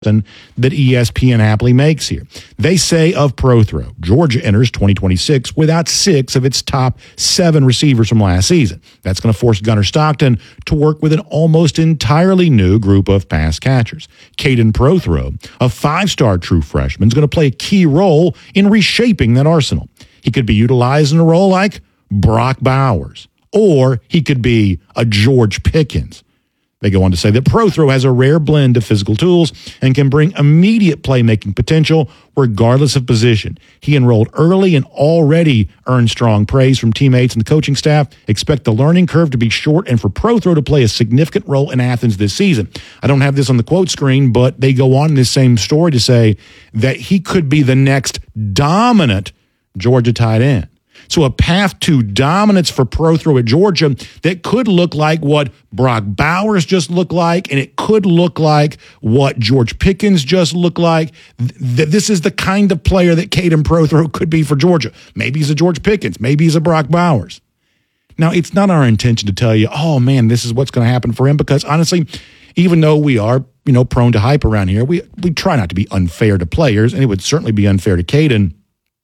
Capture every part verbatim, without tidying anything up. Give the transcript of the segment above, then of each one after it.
that E S P N happily makes here. They say of Prothro, Georgia enters twenty twenty-six without six of its top seven receivers from last season. That's going to force Gunnar Stockton to work with an almost entirely new group of pass catchers. Caden Prothro, a five-star true freshman, is going to play a key role in reshaping that arsenal. He could be utilized in a role like Brock Bowers, or he could be a George Pickens. They go on to say that Prothro has a rare blend of physical tools and can bring immediate playmaking potential regardless of position. He enrolled early and already earned strong praise from teammates and the coaching staff. Expect the learning curve to be short and for Prothro to play a significant role in Athens this season. I don't have this on the quote screen, but they go on in this same story to say that he could be the next dominant Georgia tight end. So a path to dominance for Prothro at Georgia that could look like what Brock Bowers just looked like, and it could look like what George Pickens just looked like. Th- this is the kind of player that Caden Prothro could be for Georgia. Maybe he's a George Pickens. Maybe he's a Brock Bowers. Now, it's not our intention to tell you, oh, man, this is what's going to happen for him, because honestly, even though we are, you know, prone to hype around here, we, we try not to be unfair to players, and it would certainly be unfair to Caden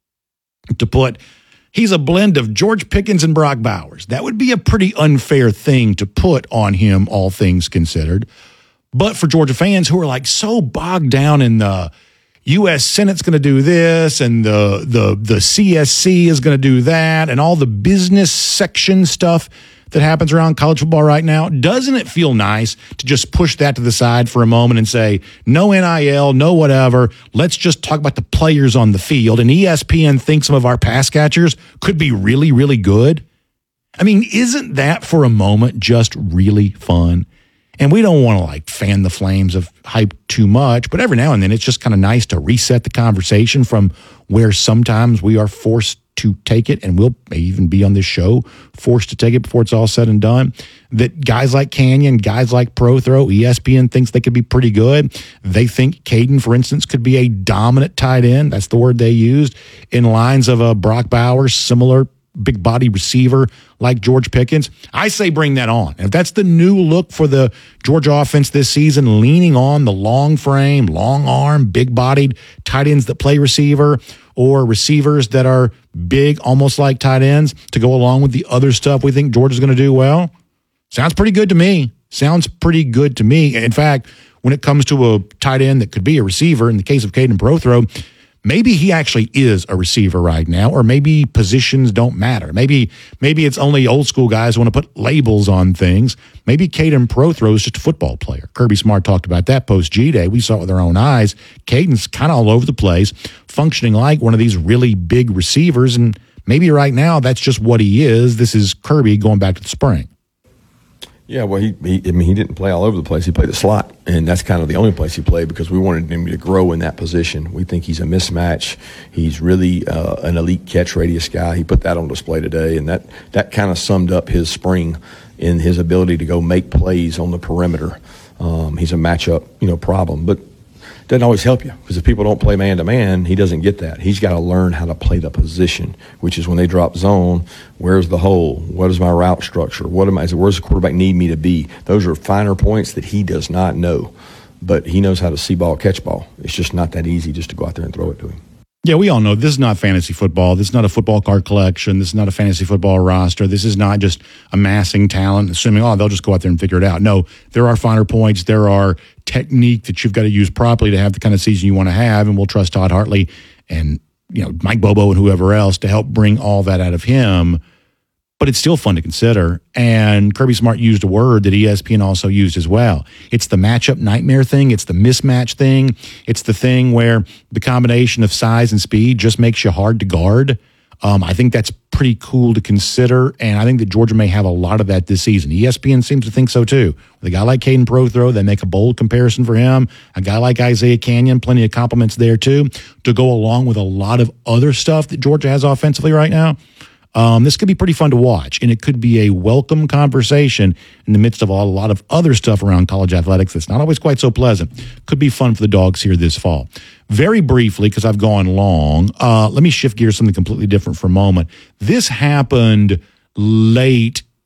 to put – he's a blend of George Pickens and Brock Bowers. That would be a pretty unfair thing to put on him, all things considered. But for Georgia fans who are like so bogged down in the U S Senate's going to do this and the the the C S C is going to do that and all the business section stuff that happens around college football right now, doesn't it feel nice to just push that to the side for a moment and say, no N I L, no whatever, let's just talk about the players on the field, and E S P N thinks some of our pass catchers could be really, really good? I mean, isn't that for a moment just really fun? And we don't want to like fan the flames of hype too much, but every now and then it's just kind of nice to reset the conversation from where sometimes we are forced to take it, and we'll may even be on this show forced to take it before it's all said and done, that guys like Canyon, guys like Prothro, E S P N thinks they could be pretty good. They think Caden, for instance, could be a dominant tight end. That's the word they used, in lines of a Brock Bowers, similar big body receiver like George Pickens. I say bring that on. If that's the new look for the Georgia offense this season, leaning on the long frame, long arm, big bodied tight ends that play receiver, or receivers that are big, almost like tight ends, to go along with the other stuff we think Georgia's going to do well, sounds pretty good to me. Sounds pretty good to me. In fact, when it comes to a tight end that could be a receiver, in the case of Caden Prothro, maybe he actually is a receiver right now, or maybe positions don't matter. Maybe maybe it's only old school guys who want to put labels on things. Maybe Caden Prothro is just a football player. Kirby Smart talked about that post G-Day. We saw it with our own eyes. Caden's kind of all over the place, functioning like one of these really big receivers, and maybe right now that's just what he is. This is Kirby going back to the spring. Yeah, well, he, he I mean, he didn't play all over the place. He played the slot, and that's kind of the only place he played because we wanted him to grow in that position. We think he's a mismatch. He's really uh, an elite catch radius guy. He put that on display today, and that, that kind of summed up his spring in his ability to go make plays on the perimeter. Um, he's a matchup, you know, problem, but doesn't always help you because if people don't play man-to-man, he doesn't get that. He's got to learn how to play the position, which is when they drop zone, where's the hole? What is my route structure? What am I? Where's the quarterback need me to be? Those are finer points that he does not know, but he knows how to see ball, catch ball. It's just not that easy just to go out there and throw it to him. Yeah, we all know this is not fantasy football. This is not a football card collection. This is not a fantasy football roster. This is not just amassing talent, assuming, oh, they'll just go out there and figure it out. No, there are finer points. There are technique that you've got to use properly to have the kind of season you want to have, and we'll trust Todd Hartley and, you know, Mike Bobo and whoever else to help bring all that out of him. But it's still fun to consider. And Kirby Smart used a word that E S P N also used as well. It's the matchup nightmare thing. It's the mismatch thing. It's the thing where the combination of size and speed just makes you hard to guard. Um, I think that's pretty cool to consider, and I think that Georgia may have a lot of that this season. E S P N seems to think so too. With a guy like Caden Prothro, they make a bold comparison for him. A guy like Isaiah Canyon, plenty of compliments there too, to go along with a lot of other stuff that Georgia has offensively right now. Um, this could be pretty fun to watch, and it could be a welcome conversation in the midst of all, a lot of other stuff around college athletics that's not always quite so pleasant. Could be fun for the dogs here this fall. Very briefly, because I've gone long, uh, let me shift gears to something completely different for a moment. This happened late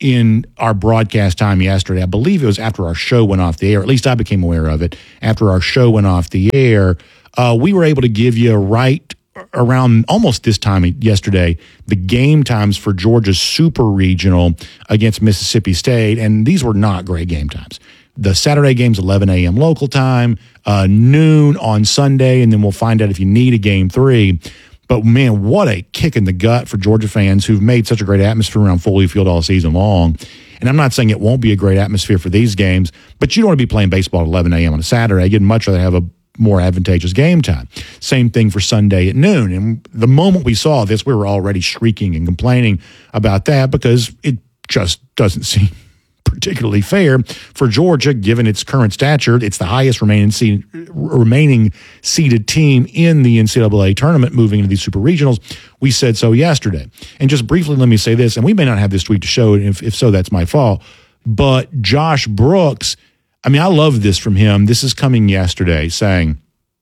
in our broadcast time yesterday. I believe it was after our show went off the air. At least I became aware of it after our show went off the air. Uh, we were able to give you right around almost this time yesterday the game times for Georgia's Super Regional against Mississippi State, and these were not great game times. The Saturday game's eleven a.m. local time, uh, noon on Sunday, and then we'll find out if you need a game three. But, man, what a kick in the gut for Georgia fans who've made such a great atmosphere around Foley Field all season long. And I'm not saying it won't be a great atmosphere for these games, but you don't want to be playing baseball at eleven a.m. on a Saturday. You'd much rather have a more advantageous game time. Same thing for Sunday at noon. And the moment we saw this, we were already shrieking and complaining about that because it just doesn't seem particularly fair for Georgia, given its current stature. It's the highest remaining seed, remaining seeded team in the N C double A tournament moving into these super regionals. We said so yesterday. And just briefly, let me say this, and we may not have this tweet to show it. If, if so, that's my fault. But Josh Brooks, I mean, I love this from him. This is coming yesterday, saying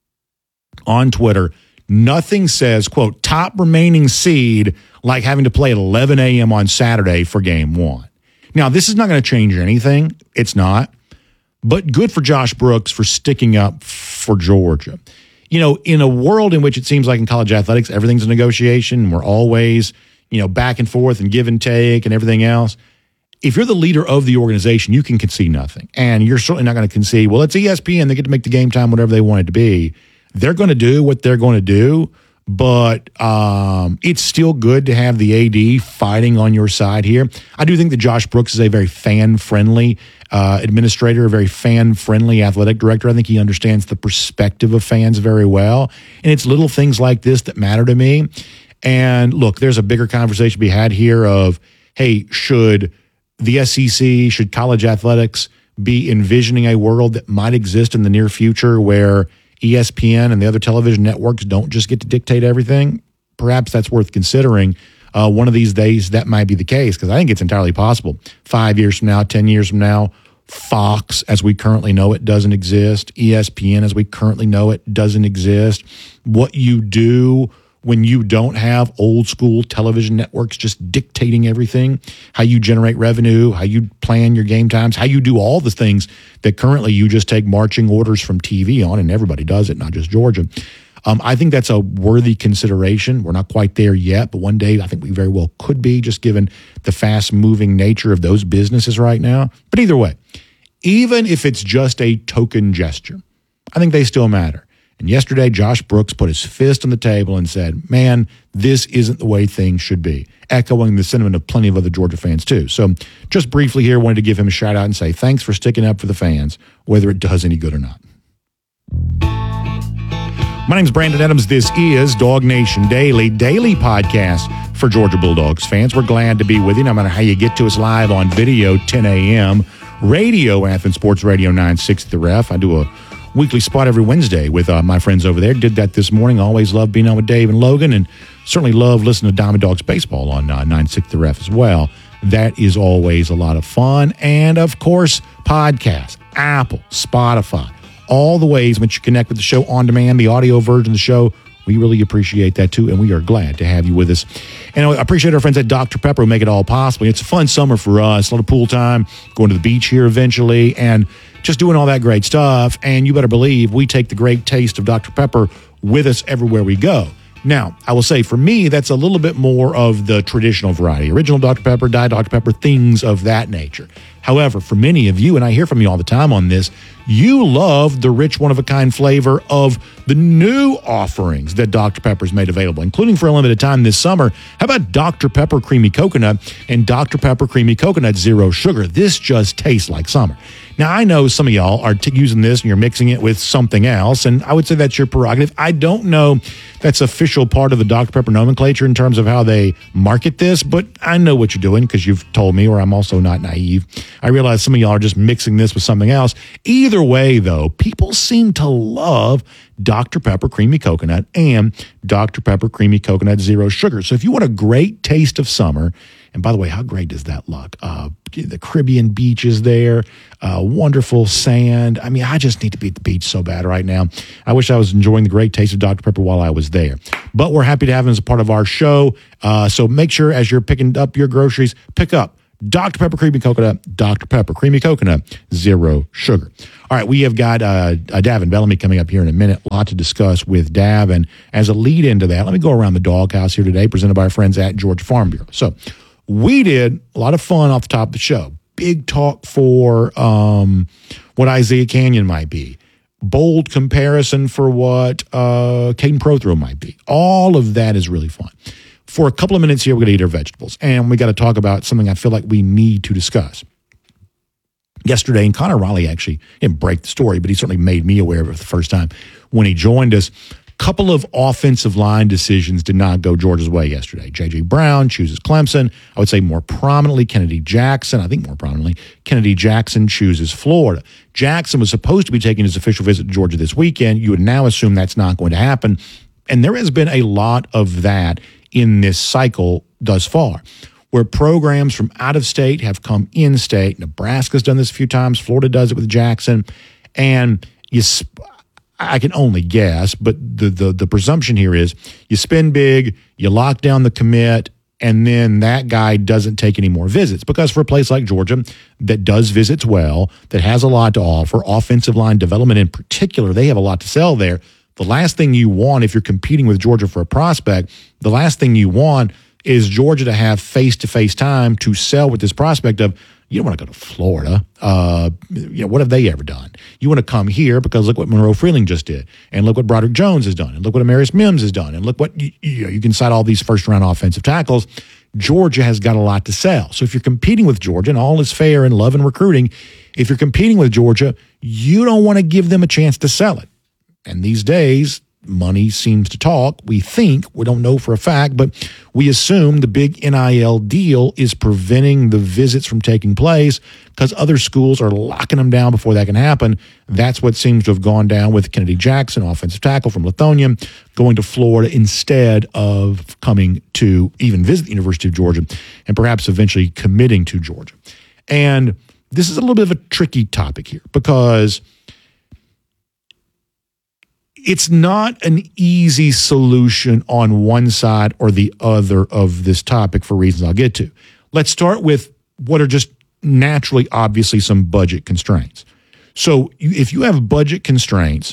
on Twitter, nothing says, quote, top remaining seed like having to play at eleven a.m. on Saturday for game one. Now, this is not going to change anything. It's not. But good for Josh Brooks for sticking up for Georgia. You know, in a world in which it seems like in college athletics, everything's a negotiation, we're always, you know, back and forth and give and take and everything else. If you're the leader of the organization, you can concede nothing. And you're certainly not going to concede, well, it's E S P N. They get to make the game time whatever they want it to be. They're going to do what they're going to do. But um, it's still good to have the A D fighting on your side here. I do think that Josh Brooks is a very fan-friendly uh, administrator, a very fan-friendly athletic director. I think he understands the perspective of fans very well. And it's little things like this that matter to me. And look, there's a bigger conversation to be had here of, hey, should the S E C, should college athletics be envisioning a world that might exist in the near future where E S P N and the other television networks don't just get to dictate everything? Perhaps that's worth considering. Uh, one of these days, that might be the case, because I think it's entirely possible. Five years from now, ten years from now, Fox, as we currently know it, doesn't exist. E S P N, as we currently know it, doesn't exist. What you do when you don't have old school television networks just dictating everything, how you generate revenue, how you plan your game times, how you do all the things that currently you just take marching orders from T V on, and everybody does it, not just Georgia. Um, I think that's a worthy consideration. We're not quite there yet, but one day I think we very well could be, just given the fast-moving nature of those businesses right now. But either way, even if it's just a token gesture, I think they still matter. And yesterday, Josh Brooks put his fist on the table and said, man, this isn't the way things should be, echoing the sentiment of plenty of other Georgia fans, too. So just briefly here, wanted to give him a shout-out and say thanks for sticking up for the fans, whether it does any good or not. My name's Brandon Adams. This is Dog Nation Daily, daily podcast for Georgia Bulldogs fans. We're glad to be with you, no matter how you get to us live on video, ten a.m., radio, Athens Sports Radio nine sixty The Ref. I do a weekly spot every Wednesday with uh, my friends over there. Did that this morning. Always love being on with Dave and Logan, and certainly love listening to Diamond Dogs Baseball on uh, nine sixty The Ref as well. That is always a lot of fun. And, of course, podcasts, Apple, Spotify, all the ways in which you connect with the show on demand, the audio version of the show. We really appreciate that, too, and we are glad to have you with us. And I appreciate our friends at Doctor Pepper who make it all possible. It's a fun summer for us, a lot of pool time, going to the beach here eventually, and just doing all that great stuff. And you better believe we take the great taste of Doctor Pepper with us everywhere we go. Now, I will say, for me, that's a little bit more of the traditional variety. Original Doctor Pepper, Diet Doctor Pepper, things of that nature. However, for many of you, and I hear from you all the time on this, you love the rich, one-of-a-kind flavor of the new offerings that Doctor Pepper's made available, including for a limited time this summer. How about Doctor Pepper Creamy Coconut and Doctor Pepper Creamy Coconut Zero Sugar? This just tastes like summer. Now, I know some of y'all are t- using this and you're mixing it with something else, and I would say that's your prerogative. I don't know that's official part of the Doctor Pepper nomenclature in terms of how they market this, but I know what you're doing because you've told me, or I'm also not naive. I realize some of y'all are just mixing this with something else. Either way, though, people seem to love Doctor Pepper Creamy Coconut and Doctor Pepper Creamy Coconut Zero Sugar. So if you want a great taste of summer, and by the way, how great does that look? Uh, the Caribbean beaches there, uh, wonderful sand. I mean, I just need to be at the beach so bad right now. I wish I was enjoying the great taste of Doctor Pepper while I was there. But we're happy to have him as a part of our show. Uh, so make sure as you're picking up your groceries, pick up Doctor Pepper Creamy Coconut, Doctor Pepper Creamy Coconut, zero sugar. All right, we have got uh, uh, Davin Bellamy coming up here in a minute. A lot to discuss with Dav. And as a lead into that, let me go around the doghouse here today, presented by our friends at Georgia Farm Bureau. So we did a lot of fun off the top of the show. Big talk for um, what Isaiah Canyon might be. Bold comparison for what uh, Caden Prothro might be. All of that is really fun. For a couple of minutes here, we're going to eat our vegetables. And we got to talk about something I feel like we need to discuss. Yesterday, and Connor Raleigh actually didn't break the story, but he certainly made me aware of it for the first time when he joined us. Couple of offensive line decisions did not go Georgia's way yesterday. J J. Brown chooses Clemson. I would say more prominently, Kennedy Jackson. I think more prominently, Kennedy Jackson chooses Florida. Jackson was supposed to be taking his official visit to Georgia this weekend. You would now assume that's not going to happen. And there has been a lot of that in this cycle thus far, where programs from out of state have come in state. Nebraska's done this a few times. Florida does it with Jackson. And you sp- I can only guess, but the, the the presumption here is you spend big, you lock down the commit, and then that guy doesn't take any more visits. Because for a place like Georgia that does visits well, that has a lot to offer, offensive line development in particular, they have a lot to sell there. The last thing you want if you're competing with Georgia for a prospect, the last thing you want is Georgia to have face-to-face time to sell with this prospect of, you don't want to go to Florida. Uh, you know, what have they ever done? You want to come here because look what Monroe Freeling just did, and look what Broderick Jones has done, and look what Amarius Mims has done, and look what, you, you know, you can cite all these first-round offensive tackles. Georgia has got a lot to sell. So if you're competing with Georgia, and all is fair in love and recruiting, if you're competing with Georgia, you don't want to give them a chance to sell it. And these days, money seems to talk. We think, we don't know for a fact, but we assume the big N I L deal is preventing the visits from taking place because other schools are locking them down before that can happen. That's what seems to have gone down with Kennedy Jackson, offensive tackle from Lithonia, going to Florida instead of coming to even visit the University of Georgia and perhaps eventually committing to Georgia. And this is a little bit of a tricky topic here because it's not an easy solution on one side or the other of this topic for reasons I'll get to. Let's start with what are just naturally, obviously, some budget constraints. So if you have budget constraints,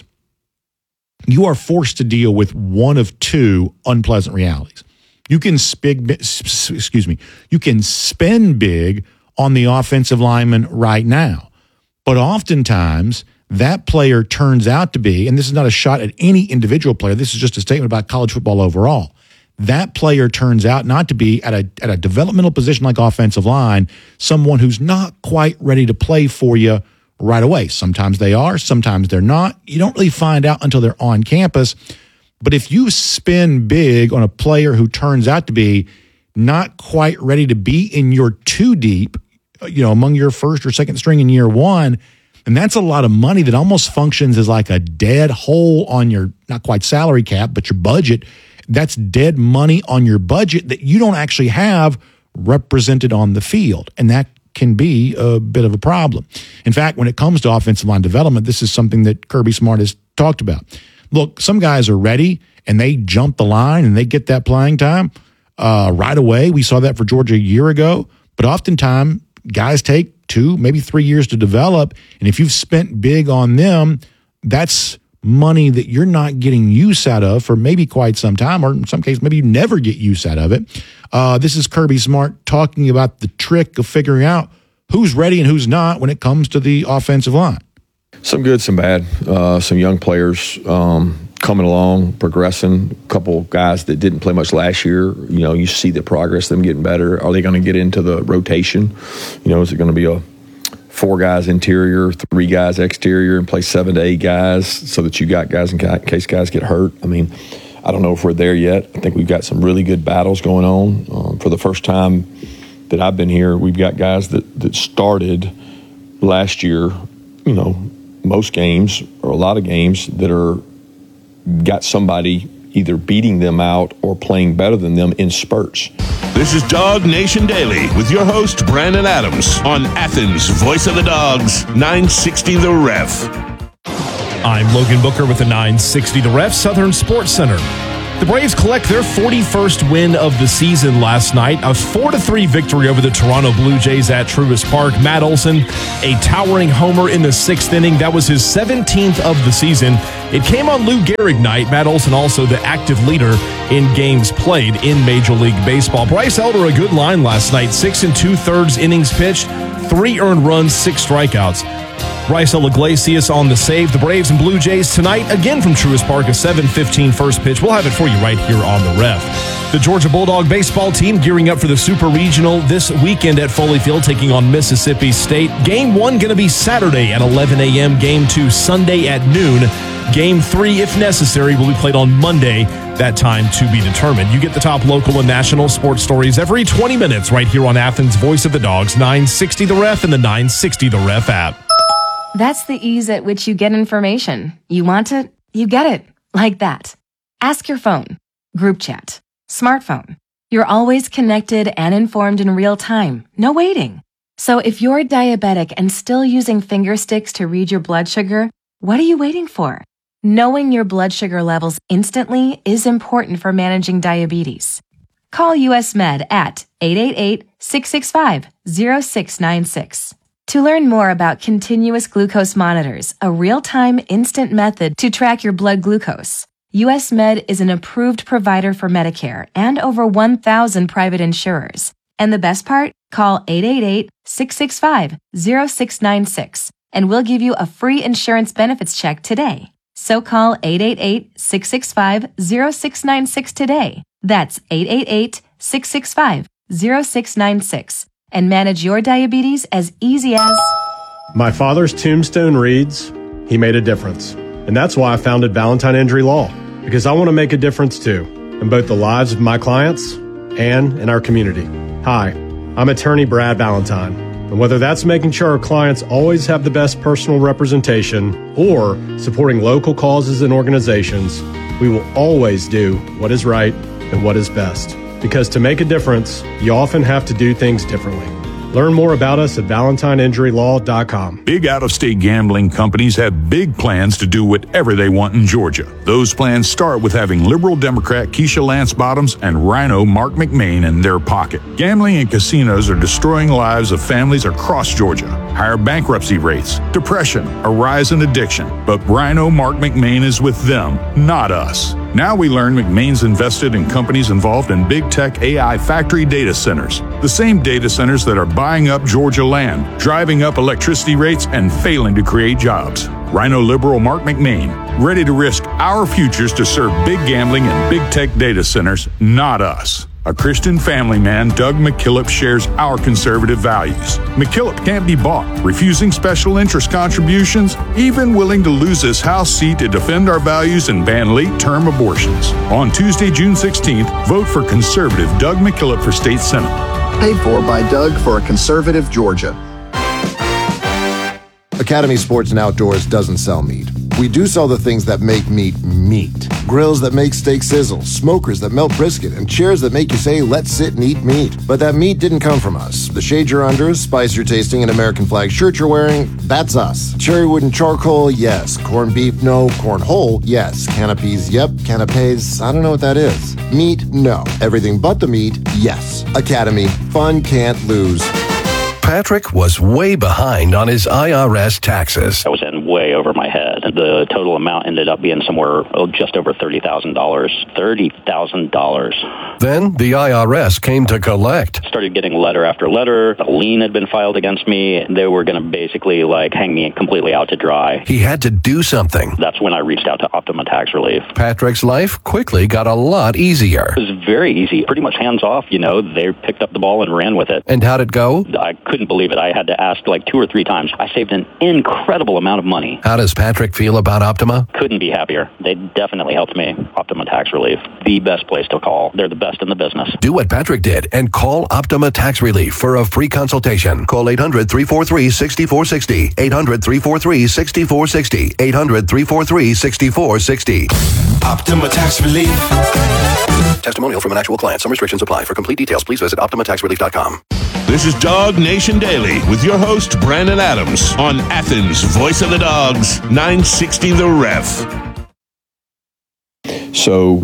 you are forced to deal with one of two unpleasant realities. You can spig, excuse me, you can spend big on the offensive lineman right now, but oftentimes that player turns out to be, and this is not a shot at any individual player, this is just a statement about college football overall. That player turns out not to be at a at a developmental position like offensive line, someone who's not quite ready to play for you right away. Sometimes they are, sometimes they're not. You don't really find out until they're on campus. But if you spend big on a player who turns out to be not quite ready to be in your two deep, you know, among your first or second string in year one, and that's a lot of money that almost functions as like a dead hole on your, not quite salary cap, but your budget. That's dead money on your budget that you don't actually have represented on the field. And that can be a bit of a problem. In fact, when it comes to offensive line development, this is something that Kirby Smart has talked about. Look, some guys are ready and they jump the line and they get that playing time uh, right away. We saw that for Georgia a year ago. But oftentimes, guys take two, maybe three years to develop. And if you've spent big on them, that's money that you're not getting use out of for maybe quite some time, or in some cases, maybe you never get use out of it. Uh, this is Kirby Smart talking about the trick of figuring out who's ready and who's not when it comes to the offensive line. Some good, some bad. Uh, some young players um, coming along, progressing. A couple guys that didn't play much last year. You know, you see the progress, them getting better. Are they going to get into the rotation? You know, is it going to be a four guys interior, three guys exterior, and play seven to eight guys so that you got guys in case guys get hurt? I mean, I don't know if we're there yet. I think we've got some really good battles going on. Um, for the first time that I've been here, we've got guys that, that started last year, you know, most games or a lot of games that are got somebody either beating them out or playing better than them in spurts. This is Dog Nation Daily with your host, Brandon Adams, on Athens' Voice of the Dogs, nine sixty The Ref. I'm Logan Booker with the nine sixty The Ref Southern Sports Center. The Braves collect their forty-first win of the season last night. A four to three victory over the Toronto Blue Jays at Truist Park. Matt Olson, a towering homer in the sixth inning. That was his seventeenth of the season. It came on Lou Gehrig night. Matt Olson also the active leader in games played in Major League Baseball. Bryce Elder, a good line last night. Six and two-thirds innings pitched, three earned runs, six strikeouts. Raisel Iglesias on the save. The Braves and Blue Jays tonight, again from Truist Park, a seven fifteen first pitch. We'll have it for you right here on the Ref. The Georgia Bulldog baseball team gearing up for the Super Regional this weekend at Foley Field, taking on Mississippi State. Game one going to be Saturday at eleven a.m. Game two Sunday at noon. Game three, if necessary, will be played on Monday. That time to be determined. You get the top local and national sports stories every twenty minutes right here on Athens' Voice of the Dogs, nine sixty The Ref and the nine sixty The Ref app. That's the ease at which you get information. You want it, you get it. Like that. Ask your phone. Group chat. Smartphone. You're always connected and informed in real time. No waiting. So if you're diabetic and still using finger sticks to read your blood sugar, what are you waiting for? Knowing your blood sugar levels instantly is important for managing diabetes. Call U S Med at eight eight eight, six six five, zero six nine six. To learn more about continuous glucose monitors, a real-time instant method to track your blood glucose, U S Med is an approved provider for Medicare and over one thousand private insurers. And the best part? Call eight eight eight, six six five, zero six nine six and we'll give you a free insurance benefits check today. So call eight eight eight, six six five, zero six nine six today. That's eight eight eight, six six five, zero six nine six. And manage your diabetes as easy as... My father's tombstone reads, he made a difference. And that's why I founded Valentine Injury Law, because I want to make a difference too, in both the lives of my clients and in our community. Hi, I'm attorney Brad Valentine. And whether that's making sure our clients always have the best personal representation or supporting local causes and organizations, we will always do what is right and what is best. Because to make a difference, you often have to do things differently. Learn more about us at valentine injury law dot com. Big out-of-state gambling companies have big plans to do whatever they want in Georgia. Those plans start with having liberal Democrat Keisha Lance Bottoms and Rhino Mark McMain in their pocket. Gambling and casinos are destroying lives of families across Georgia. Higher bankruptcy rates, depression, a rise in addiction. But Rhino Mark McMain is with them, not us. Now we learn McMain's invested in companies involved in big tech A I factory data centers. The same data centers that are buying up Georgia land, driving up electricity rates, and failing to create jobs. Rhino liberal Mark McMain, ready to risk our futures to serve big gambling and big tech data centers, not us. A Christian family man, Doug McKillop, shares our conservative values. McKillop can't be bought, refusing special interest contributions, even willing to lose his House seat to defend our values and ban late-term abortions. On Tuesday, June sixteenth, vote for conservative Doug McKillop for state senate. Paid for by Doug for a conservative Georgia. Academy Sports and Outdoors doesn't sell meat. We do sell the things that make meat meat. Grills that make steak sizzle, smokers that melt brisket, and chairs that make you say, let's sit and eat meat. But that meat didn't come from us. The shade you're under, spice you're tasting, and American flag shirt you're wearing, that's us. Cherry wood and charcoal, yes. Corned beef, no. Corn whole, yes. Canopies, yep. Canapes, I don't know what that is. Meat, no. Everything but the meat, yes. Academy, fun can't lose. Patrick was way behind on his I R S taxes. I was in way over my head. The total amount ended up being somewhere oh, just over thirty thousand dollars. thirty thousand dollars. Then the I R S came to collect. Started getting letter after letter. A lien had been filed against me. They were going to basically like hang me completely out to dry. He had to do something. That's when I reached out to Optima Tax Relief. Patrick's life quickly got a lot easier. It was very easy. Pretty much hands off, you know. They picked up the ball and ran with it. And how'd it go? I couldn't believe it. I had to ask like two or three times. I saved an incredible amount of money. How does Patrick feel about Optima? Couldn't be happier. They definitely helped me. Optima Tax Relief. The best place to call. They're the best in the business. Do what Patrick did and call Optima Tax Relief for a free consultation. Call eight hundred, three four three, six four six zero. eight hundred, three four three, six four six zero. eight hundred, three four three, six four six zero. Optima Tax Relief. Testimonial from an actual client. Some restrictions apply. For complete details, please visit optima tax relief dot com. This is Dog Nation Daily with your host, Brandon Adams, on Athens' Voice of the Dogs, nine sixty The Ref. So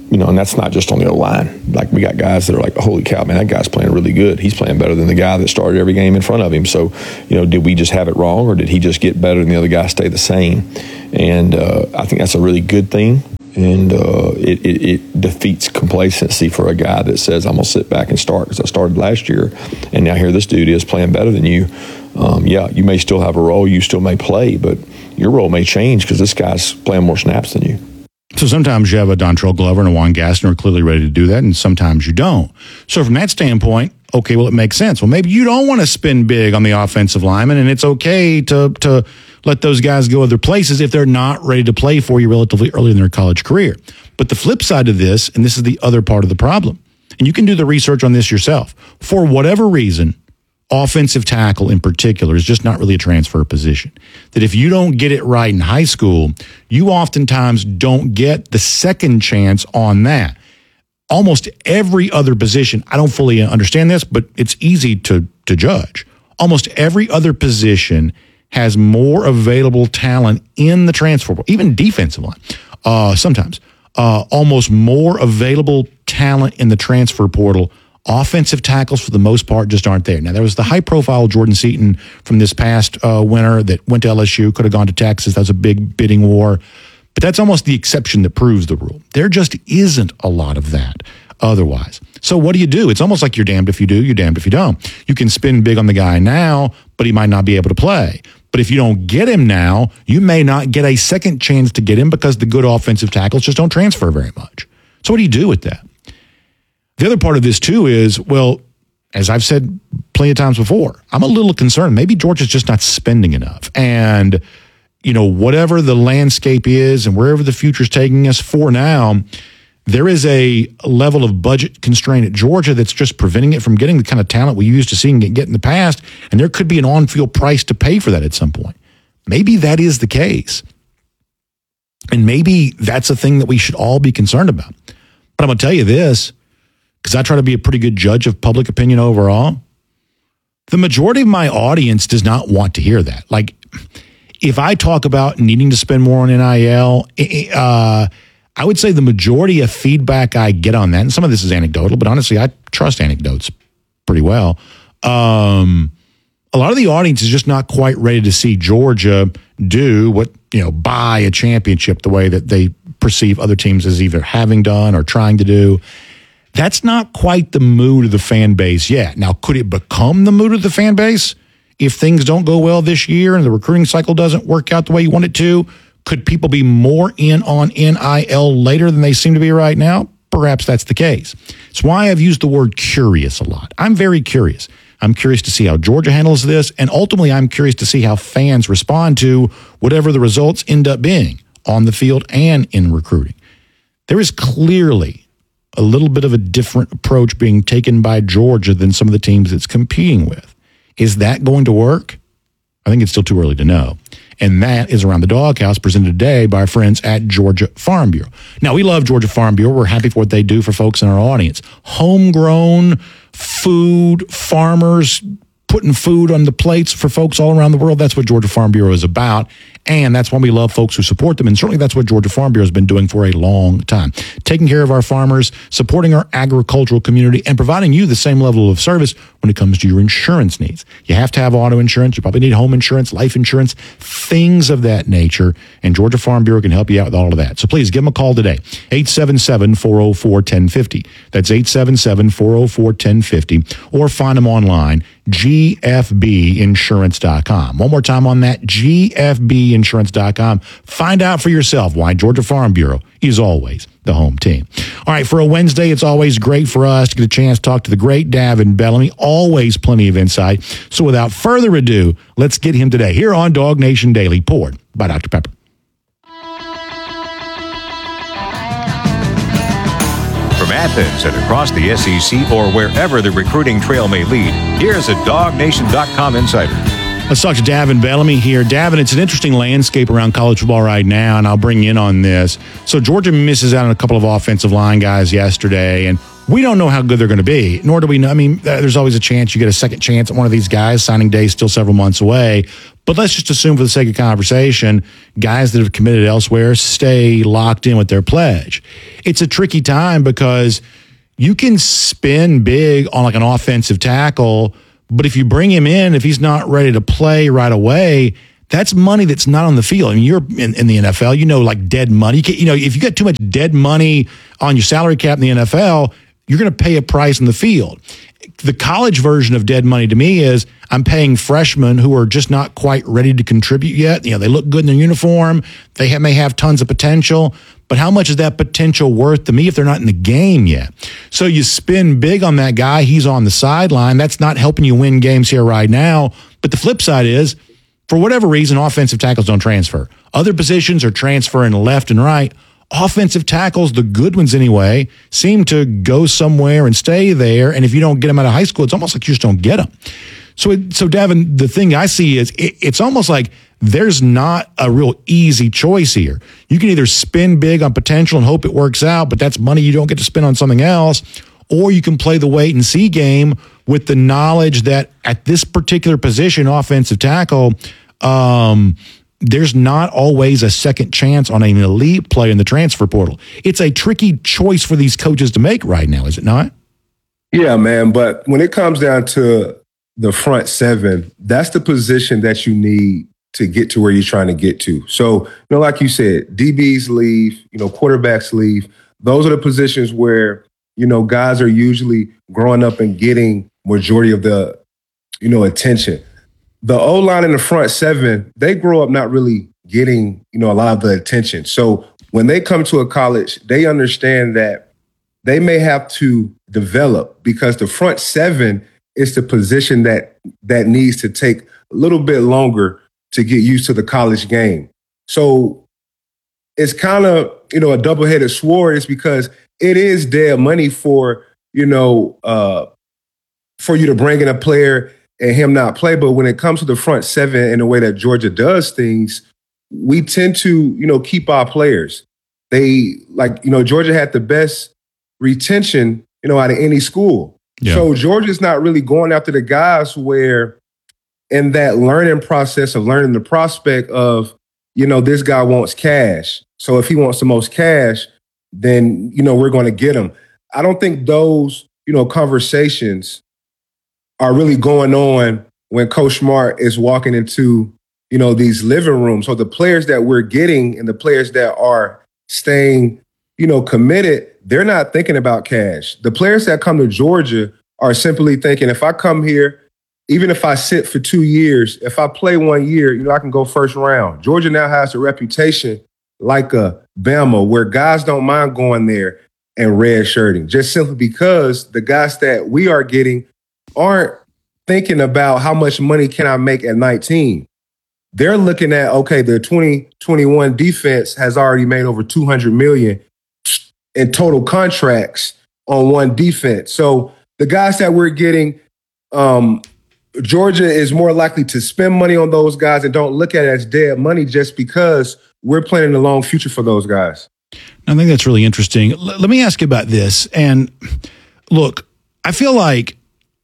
you know, and that's not just on the O-line. Like, we got guys that are like, holy cow, man, that guy's playing really good. He's playing better than the guy that started every game in front of him. So, you know, did we just have it wrong, or did he just get better and the other guy stay the same? And uh, I think that's a really good thing. And uh, it, it, it defeats complacency for a guy that says, I'm going to sit back and start because I started last year, and now here this dude is playing better than you. Um, yeah, you may still have a role, you still may play, but your role may change because this guy's playing more snaps than you. So sometimes you have a Dontrell Glover and a Juan Gassner who are clearly ready to do that, and sometimes you don't. So from that standpoint, okay, well, it makes sense. Well, maybe you don't want to spend big on the offensive lineman, and it's okay to to let those guys go other places if they're not ready to play for you relatively early in their college career. But the flip side of this, and this is the other part of the problem, and you can do the research on this yourself, for whatever reason, offensive tackle in particular is just not really a transfer position. That if you don't get it right in high school, you oftentimes don't get the second chance on that. Almost every other position, I don't fully understand this, but it's easy to, to judge. Almost every other position has more available talent in the transfer portal, even defensive line, uh, sometimes. Uh, almost more available talent in the transfer portal. Offensive tackles, for the most part, just aren't there. Now, there was the high-profile Jordan Seaton from this past uh, winter that went to L S U, could have gone to Texas. That was a big bidding war. But that's almost the exception that proves the rule. There just isn't a lot of that otherwise. So what do you do? It's almost like you're damned if you do, you're damned if you don't. You can spin big on the guy now, but he might not be able to play. But if you don't get him now, you may not get a second chance to get him because the good offensive tackles just don't transfer very much. So what do you do with that? The other part of this, too, is, well, as I've said plenty of times before, I'm a little concerned. Maybe Georgia's just not spending enough. And, you know, whatever the landscape is and wherever the future's taking us for now, there is a level of budget constraint at Georgia that's just preventing it from getting the kind of talent we used to seeing it get in the past. And there could be an on-field price to pay for that at some point. Maybe that is the case. And maybe that's a thing that we should all be concerned about. But I'm going to tell you this, because I try to be a pretty good judge of public opinion overall. The majority of my audience does not want to hear that. Like, if I talk about needing to spend more on N I L, uh, I would say the majority of feedback I get on that, and some of this is anecdotal, but honestly, I trust anecdotes pretty well. Um, a lot of the audience is just not quite ready to see Georgia do what, you know, buy a championship the way that they perceive other teams as either having done or trying to do. That's not quite the mood of the fan base yet. Now, could it become the mood of the fan base if things don't go well this year and the recruiting cycle doesn't work out the way you want it to? Could people be more in on N I L later than they seem to be right now? Perhaps that's the case. It's why I've used the word curious a lot. I'm very curious. I'm curious to see how Georgia handles this, and ultimately I'm curious to see how fans respond to whatever the results end up being on the field and in recruiting. There is clearly a little bit of a different approach being taken by Georgia than some of the teams it's competing with. Is that going to work? I think it's still too early to know. And that is Around the Doghouse, presented today by our friends at Georgia Farm Bureau. Now, we love Georgia Farm Bureau. We're happy for what they do for folks in our audience. Homegrown food, farmers putting food on the plates for folks all around the world. That's what Georgia Farm Bureau is about. And that's why we love folks who support them. And certainly that's what Georgia Farm Bureau has been doing for a long time. Taking care of our farmers, supporting our agricultural community, and providing you the same level of service when it comes to your insurance needs. You have to have auto insurance. You probably need home insurance, life insurance, things of that nature. And Georgia Farm Bureau can help you out with all of that. So please give them a call today. eight seven seven, four oh four, one oh five oh. That's eight seven seven, four oh four, one oh five oh. Or find them online, G F B insurance dot com. One more time on that, G F B insurance dot com. Find out for yourself why Georgia Farm Bureau is always the home team. All right, for a Wednesday, it's always great for us to get a chance to talk to the great Davin Bellamy. Always plenty of insight. So without further ado, let's get him today here on Dog Nation Daily, poured by Doctor Pepper. From Athens and across the S E C or wherever the recruiting trail may lead, here's a dog nation dot com insider. Let's talk to Davin Bellamy here. Davin, it's an interesting landscape around college football right now, and I'll bring you in on this. So Georgia misses out on a couple of offensive line guys yesterday, and we don't know how good they're going to be, nor do we know. I mean, there's always a chance you get a second chance at one of these guys. Signing day is still several months away. But let's just assume for the sake of conversation, guys that have committed elsewhere stay locked in with their pledge. It's a tricky time because you can spin big on like an offensive tackle, but if you bring him in, if he's not ready to play right away, that's money that's not on the field. I mean, you're in, in the N F L, you know, like dead money. You, can, you know, if you got too much dead money on your salary cap in the N F L, you're going to pay a price in the field. The college version of dead money to me is I'm paying freshmen who are just not quite ready to contribute yet. You know, they look good in their uniform. They have, may have tons of potential, but how much is that potential worth to me if they're not in the game yet? So you spin big on that guy. He's on the sideline. That's not helping you win games here right now. But the flip side is, for whatever reason, offensive tackles don't transfer. Other positions are transferring left and right. Offensive tackles, the good ones anyway, seem to go somewhere and stay there. And if you don't get them out of high school, it's almost like you just don't get them. So, it, so Devin, the thing I see is it, it's almost like there's not a real easy choice here. You can either spin big on potential and hope it works out, but that's money you don't get to spend on something else, or you can play the wait and see game with the knowledge that at this particular position, offensive tackle, um, there's not always a second chance on an elite player in the transfer portal. It's a tricky choice for these coaches to make right now, is it not? Yeah, man. But when it comes down to the front seven, that's the position that you need to get to where you're trying to get to. So, you know, like you said, D Bs leave, you know, quarterbacks leave. Those are the positions where, you know, guys are usually growing up and getting majority of the, you know, attention. The O-line in the front seven, they grow up not really getting, you know, a lot of the attention. So when they come to a college, they understand that they may have to develop because the front seven is the position that that needs to take a little bit longer to get used to the college game. So it's kind of, you know, a double-headed sword. It's because it is dead money for, you know, uh, for you to bring in a player and him not play. But when it comes to the front seven and the way that Georgia does things, we tend to, you know, keep our players. They, like, you know, Georgia had the best retention, you know, out of any school. Yeah. So Georgia's not really going after the guys where in that learning process of learning the prospect of, you know, this guy wants cash. So if he wants the most cash, then, you know, we're going to get him. I don't think those, you know, conversations are really going on when Coach Smart is walking into, you know, these living rooms. So the players that we're getting and the players that are staying, you know, committed, they're not thinking about cash. The players that come to Georgia are simply thinking, if I come here, even if I sit for two years, if I play one year, you know, I can go first round. Georgia now has a reputation like a Bama where guys don't mind going there and red-shirting, just simply because the guys that we are getting aren't thinking about how much money can I make at nineteen. They're looking at, okay, the twenty twenty-one defense has already made over two hundred million dollars in total contracts on one defense. So the guys that we're getting, um, Georgia is more likely to spend money on those guys and don't look at it as dead money just because we're planning a long future for those guys. I think that's really interesting. L- let me ask you about this. And look, I feel like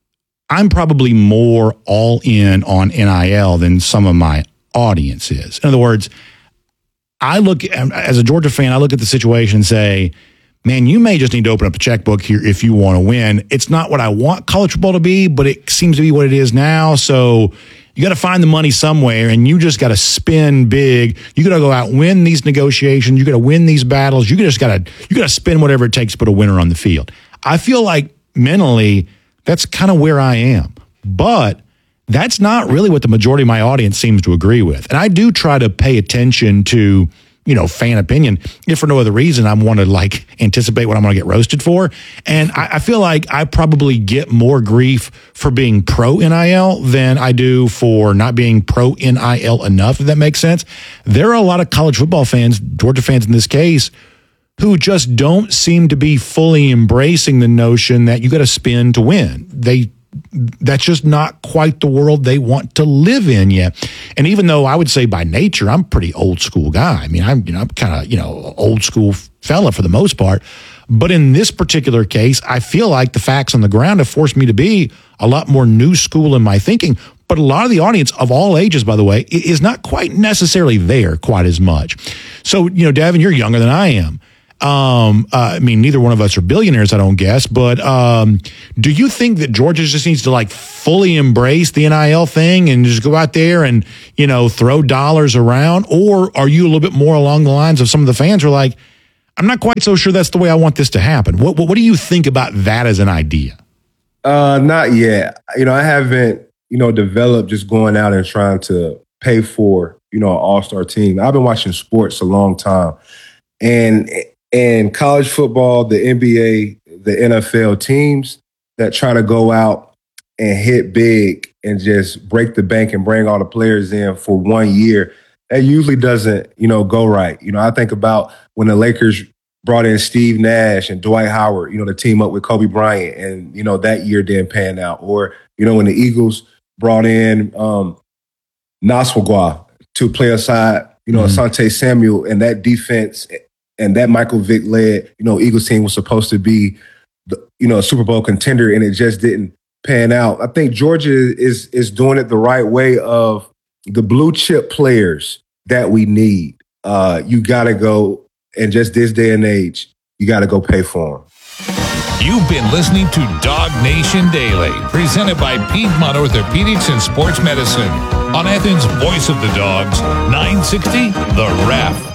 I'm probably more all in on N I L than some of my audience is. In other words, I look, as a Georgia fan, I look at the situation and say, man, you may just need to open up a checkbook here if you want to win. It's not what I want college football to be, but it seems to be what it is now. So you got to find the money somewhere, and you just got to spin big. You got to go out and win these negotiations. You got to win these battles. You just got to you got to spend whatever it takes to put a winner on the field. I feel like mentally that's kind of where I am, but that's not really what the majority of my audience seems to agree with. And I do try to pay attention to, you know, fan opinion, if for no other reason. I want to like anticipate what I'm going to get roasted for. And I, I feel like I probably get more grief for being pro N I L than I do for not being pro N I L enough, if that makes sense. There are a lot of college football fans, Georgia fans in this case, who just don't seem to be fully embracing the notion that you got to spin to win. They That's just not quite the world they want to live in yet. And even though I would say by nature, I'm a pretty old school guy. I mean, I'm, you know, I'm kind of, you know, old school fella for the most part. But in this particular case, I feel like the facts on the ground have forced me to be a lot more new school in my thinking. But a lot of the audience of all ages, by the way, is not quite necessarily there quite as much. So, you know, Davin, you're younger than I am. Um, uh, I mean, neither one of us are billionaires, I don't guess. But um, do you think that Georgia just needs to like fully embrace the N I L thing and just go out there and, you know, throw dollars around? Or are you a little bit more along the lines of some of the fans who are like, I'm not quite so sure that's the way I want this to happen? What, what, what do you think about that as an idea? Uh, not yet. You know, I haven't, you know, developed just going out and trying to pay for, you know, an all-star team. I've been watching sports a long time. And And college football, the N B A, the N F L teams that try to go out and hit big and just break the bank and bring all the players in for one year, that usually doesn't, you know, go right. You know, I think about when the Lakers brought in Steve Nash and Dwight Howard, you know, to team up with Kobe Bryant, and, you know, that year didn't pan out. Or, you know, when the Eagles brought in um, Naswagwa to play aside, you know, mm-hmm. Asante Samuel, and that defense – and that Michael Vick led, you know, Eagles team was supposed to be, the, you know, a Super Bowl contender, and it just didn't pan out. I think Georgia is is doing it the right way of the blue chip players that we need. Uh, you got to go, and just this day and age, you got to go pay for them. You've been listening to Dog Nation Daily, presented by Piedmont Orthopedics and Sports Medicine on Athens' Voice of the Dogs, nine sixty The Ref.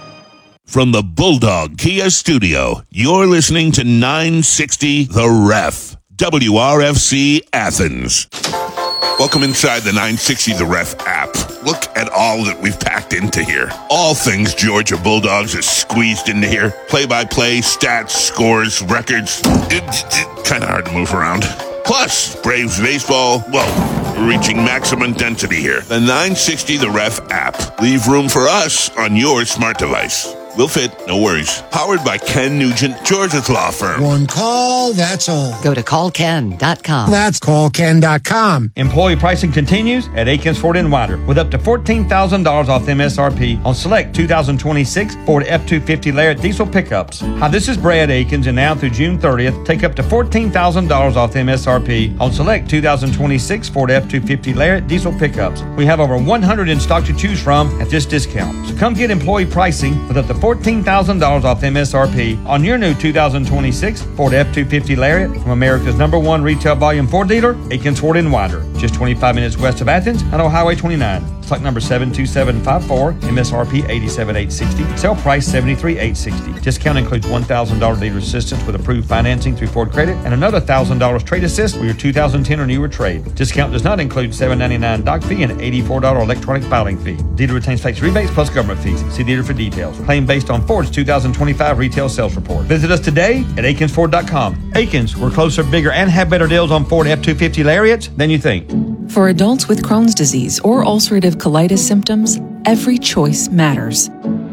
From the Bulldog Kia Studio, you're listening to nine sixty The Ref, W R F C Athens. Welcome inside the nine sixty The Ref app. Look at all that we've packed into here. All things Georgia Bulldogs are squeezed into here. Play-by-play, stats, scores, records. It's it, kind of hard to move around. Plus, Braves baseball, well, we're reaching maximum density here. The nine sixty The Ref app. Leave room for us on your smart device. We'll fit, no worries. Powered by Ken Nugent, Georgia's law firm. One call, that's all. Go to call ken dot com. That's call ken dot com. Employee pricing continues at Akins Ford and Winder with up to fourteen thousand dollars off M S R P on select two thousand twenty-six Ford F two fifty Lariat diesel pickups. Hi, this is Brad Akins, and now through June thirtieth, take up to fourteen thousand dollars off M S R P on select two thousand twenty-six Ford F two fifty Lariat diesel pickups. We have over one hundred in stock to choose from at this discount. So come get employee pricing with up to fourteen thousand dollars off M S R P on your new two thousand twenty-six Ford F two fifty Lariat from America's number one retail volume Ford dealer, Akins Ford and Winder, just twenty-five minutes west of Athens on Ohio Highway twenty-nine. Stock number seven two seven five four, M S R P eighty-seven thousand eight hundred sixty, sale price seventy-three thousand eight hundred sixty. Discount includes one thousand dollars dealer assistance with approved financing through Ford Credit and another one thousand dollars trade assist for your two thousand ten or newer trade. Discount does not include seven ninety-nine doc fee and eighty-four dollars electronic filing fee. Dealer retains tax rebates plus government fees. See dealer for details. Claim based on Ford's two thousand twenty-five retail sales report. Visit us today at akins ford dot com. Akins, we're closer, bigger, and have better deals on Ford F two fifty Lariats than you think. For adults with Crohn's disease or ulcerative colitis symptoms, every choice matters.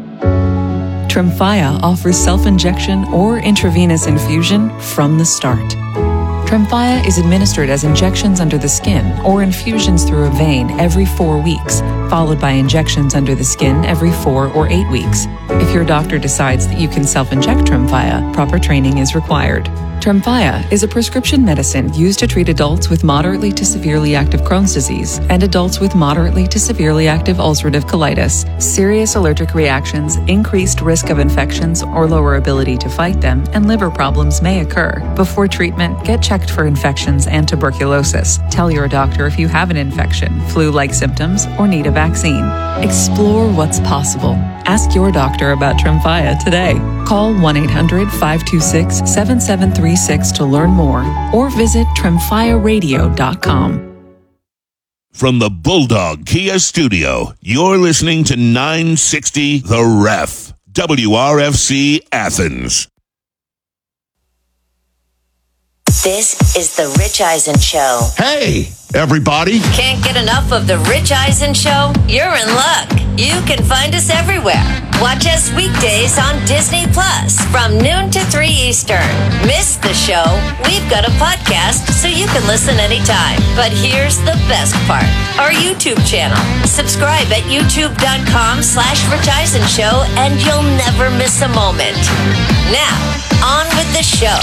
Tremfya offers self-injection or intravenous infusion from the start. Tremfya is administered as injections under the skin or infusions through a vein every four weeks, followed by injections under the skin every four or eight weeks. If your doctor decides that you can self-inject Tremfya, proper training is required. Tremfya is a prescription medicine used to treat adults with moderately to severely active Crohn's disease and adults with moderately to severely active ulcerative colitis. Serious allergic reactions, increased risk of infections or lower ability to fight them, and liver problems may occur. Before treatment, get checked for infections and tuberculosis. Tell your doctor if you have an infection, flu-like symptoms, or need a vaccine. Explore what's possible. Ask your doctor about Tremfya today. Call one eight hundred five two six seven seven three six to learn more or visit tremfya radio dot com. From the Bulldog Kia Studio, you're listening to nine sixty The Ref, W R F C Athens. This is the Rich Eisen Show. Hey, everybody. Can't get enough of The Rich Eisen Show? You're in luck. You can find us everywhere. Watch us weekdays on Disney Plus from noon to three Eastern. Miss the show? We've got a podcast so you can listen anytime. But here's the best part. Our YouTube channel. Subscribe at youtube.com slash Rich Eisen Show and you'll never miss a moment. Now, on with the show.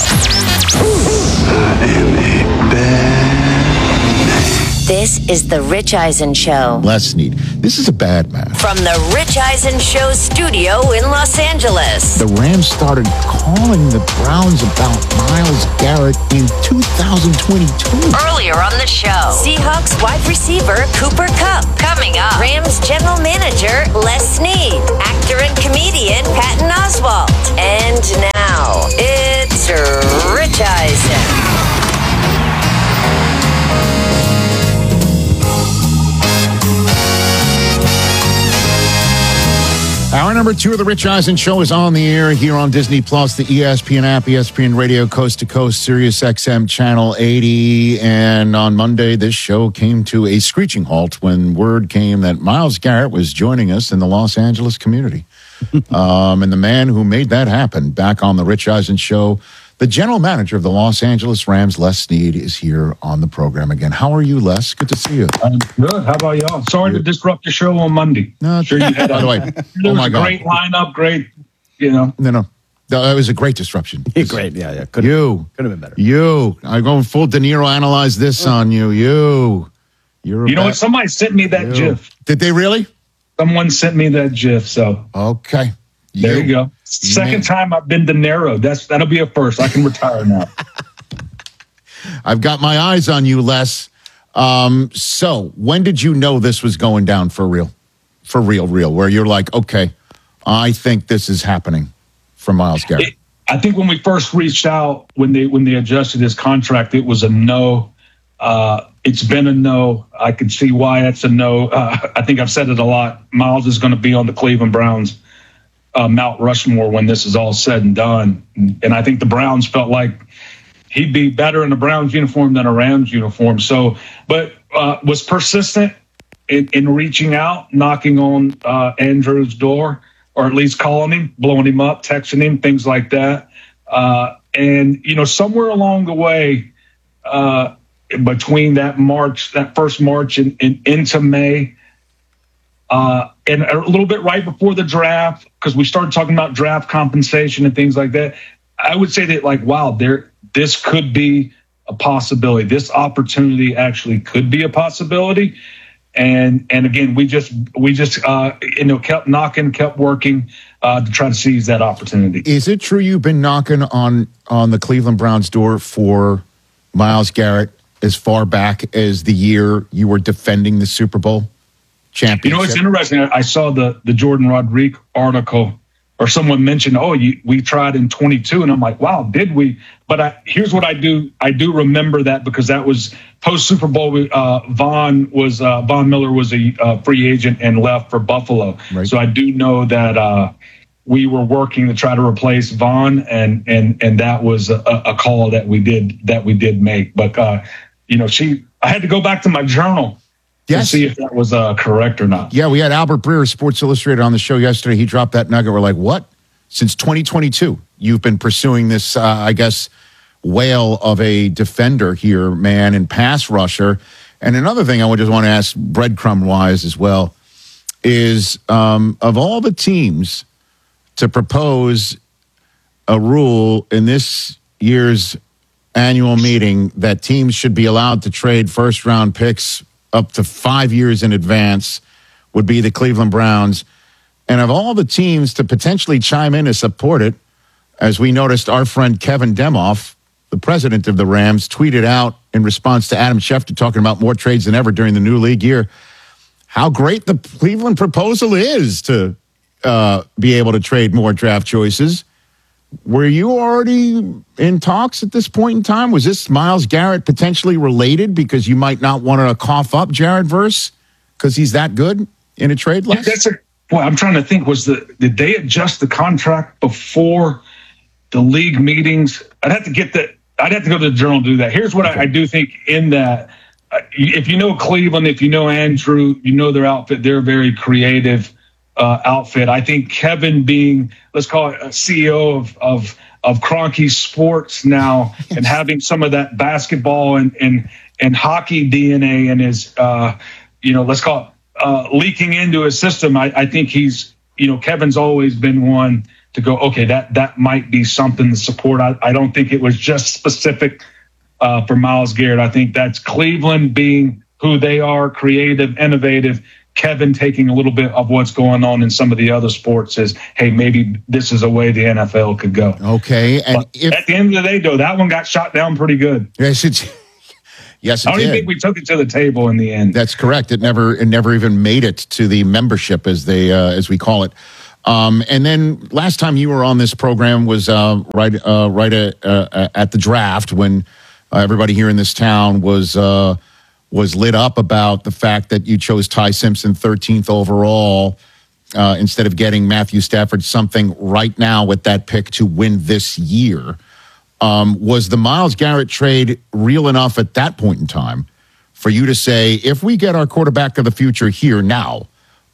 I am a bad This is The Rich Eisen Show. Les Snead. This is a bad man. From The Rich Eisen Show studio in Los Angeles. The Rams started calling the Browns about Myles Garrett in two thousand twenty-two. Earlier on the show, Seahawks wide receiver Cooper Kupp. Coming up, Rams general manager Les Snead. Actor and comedian Patton Oswalt. And now, it's Rich Eisen. Hour number two of the Rich Eisen Show is on the air here on Disney Plus, the E S P N app, E S P N Radio, Coast to Coast, Sirius X M Channel eighty. And on Monday, this show came to a screeching halt when word came that Myles Garrett was joining us in the Los Angeles community. um, and the man who made that happen back on the Rich Eisen Show, the general manager of the Los Angeles Rams, Les Snead, is here on the program again. How are you, Les? Good to see you. I'm good. How about y'all? Sorry to disrupt your show on Monday. No, sure you had by the way, there oh my was a God. great lineup, great, you know. No, no. That was a great disruption. Great, yeah, yeah. Could've, you. Could have been better. You. I'm going full De Niro analyze this on you. You. You're You know bad- what? Somebody sent me that You. GIF. Did they really? Someone sent me that GIF, so. Okay. There you, go. Second Man. time I've been De Niro. That's, that'll be a first. I can retire now. I've got my eyes on you, Les. Um, so, when did you know this was going down for real? For real, real, where you're like, okay, I think this is happening for Myles Garrett. It, I think when we first reached out, when they when they adjusted his contract, it was a no. Uh, it's been a no. I can see why it's a no. Uh, I think I've said it a lot. Myles is going to be on the Cleveland Browns uh, Mount Rushmore when this is all said and done. And I think the Browns felt like he'd be better in a Browns uniform than a Rams uniform. So, but uh, was persistent in, in reaching out, knocking on uh, Andrew's door, or at least calling him, blowing him up, texting him, things like that. Uh, and, you know, somewhere along the way, uh, between that March, that first March and, and into May, uh, and a little bit right before the draft, because we started talking about draft compensation and things like that, I would say that, like, wow, there, this could be a possibility. This opportunity actually could be a possibility. And and again, we just we just uh, you know kept knocking, kept working uh, to try to seize that opportunity. Is it true you've been knocking on on the Cleveland Browns door for Myles Garrett as far back as the year you were defending the Super Bowl championship? You know, it's interesting. I saw the the Jordan Rodriguez article, or someone mentioned, oh, you, we tried in twenty-two, and I'm like, wow, did we? But I, here's what I do. I do remember that because that was post Super Bowl. Uh, Von was uh, Von Miller was a uh, free agent and left for Buffalo. Right. So I do know that uh, we were working to try to replace Von, and and and that was a, a call that we did that we did make. But uh, you know, she I had to go back to my journal. Yes. To see if that was uh, correct or not. Yeah, we had Albert Breer, Sports Illustrated, on the show yesterday. He dropped that nugget. We're like, what? Since twenty twenty-two, you've been pursuing this, uh, I guess, whale of a defender here, man, and pass rusher. And another thing I would just want to ask, breadcrumb-wise as well, is um, of all the teams to propose a rule in this year's annual meeting that teams should be allowed to trade first-round picks up to five years in advance, would be the Cleveland Browns. And of all the teams to potentially chime in to support it, as we noticed, our friend Kevin Demoff, the president of the Rams, tweeted out in response to Adam Schefter talking about more trades than ever during the new league year, how great the Cleveland proposal is to uh, be able to trade more draft choices. Were you already in talks at this point in time? Was this Myles Garrett potentially related because you might not want to cough up Jared Verse because he's that good in a trade? Yeah, that's a, well, I'm trying to think, was the, did they adjust the contract before the league meetings? I'd have to get that. I'd have to go to the journal to do that. Here's what okay. I, I do think in that, if you know Cleveland, if you know Andrew, you know their outfit. They're a very creative uh, outfit. I think Kevin being, let's call it a C E O of of, of Kroenke Sports now, and having some of that basketball and and, and hockey D N A and his, uh, you know, let's call it uh, leaking into his system. I, I think he's, you know, Kevin's always been one to go, okay, that that might be something to support. I, I don't think it was just specific uh, for Myles Garrett. I think that's Cleveland being who they are, creative, innovative. Kevin taking a little bit of what's going on in some of the other sports as, hey, maybe this is a way the N F L could go. Okay. And if, at the end of the day, though, that one got shot down pretty good. Yes, it's, yes, it I don't did. even think we took it to the table in the end. That's correct. It never it never even made it to the membership, as they uh, as we call it. Um, and then last time you were on this program was uh, right uh, right at, uh, at the draft when uh, everybody here in this town was uh, was lit up about the fact that you chose Ty Simpson thirteenth overall uh, instead of getting Matthew Stafford something right now with that pick to win this year. Um, was the Myles Garrett trade real enough at that point in time for you to say, if we get our quarterback of the future here now,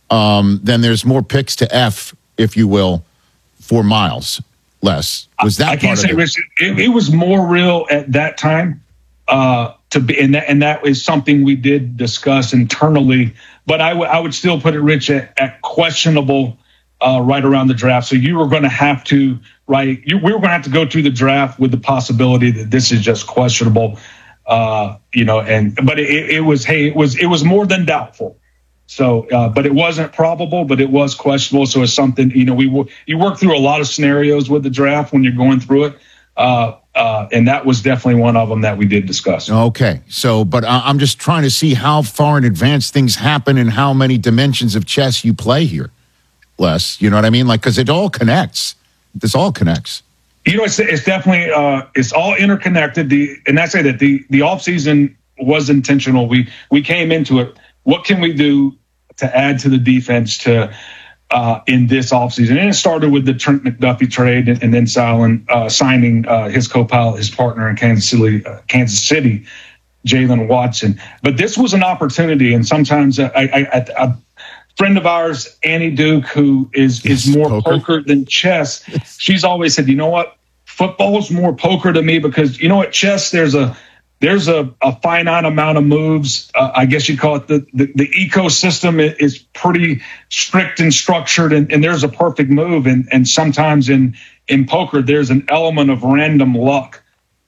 um, then there's more picks to F, if you will, for Myles? Les, was that I, I can't part say, of it? Rich, it, it was more real at that time uh, to be, and that, and that is something we did discuss internally. But I, w- I would still put it, Rich, at, at questionable uh, right around the draft. So you were going to have to, right? You, we were going to have to go through the draft with the possibility that this is just questionable, uh, you know. And but it, it was, hey, it was it was more than doubtful. So, uh, but it wasn't probable, but it was questionable. So it's something, you know, we w- you work through a lot of scenarios with the draft when you're going through it. Uh, uh, and that was definitely one of them that we did discuss. Okay. So, but I- I'm just trying to see how far in advance things happen and how many dimensions of chess you play here, Les. You know what I mean? Like, because it all connects. This all connects. You know, it's, it's definitely, uh, it's all interconnected. The, and I say that the, the offseason was intentional. We, we came into it. What can we do to add to the defense to uh, in this offseason? And it started with the Trent McDuffie trade, and, and then Silent, uh, signing uh, his co-pilot, his partner in Kansas City, uh, Kansas City, Jalen Watson. But this was an opportunity, and sometimes uh, I, I, I, a friend of ours, Annie Duke, who is is more poker. poker than chess, she's always said, you know what, football is more poker to me because, you know, at chess there's a There's a, a finite amount of moves. Uh, I guess you call it the, the, the ecosystem is pretty strict and structured, and, and there's a perfect move. And, and sometimes in, in poker, there's an element of random luck